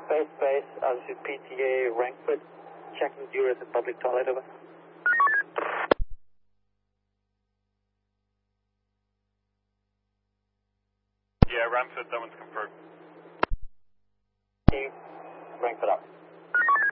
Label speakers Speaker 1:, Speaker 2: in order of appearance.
Speaker 1: Space, altitude PTA, Frankfurt, checking you at the public toilet, over.
Speaker 2: Yeah, Ramford, that one's confirmed.
Speaker 1: Frankfurt up.